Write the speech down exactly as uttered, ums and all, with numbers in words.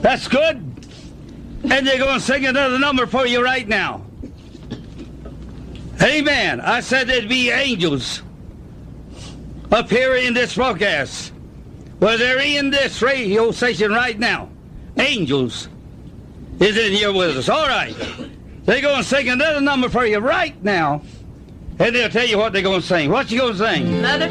That's good. And they're going to sing another number for you right now. Amen. I said there'd be angels up here in this broadcast. Well, they're in this radio station right now. Angels is in here with us. All right. They're going to sing another number for you right now. And they'll tell you what they're going to sing. What you going to sing? Another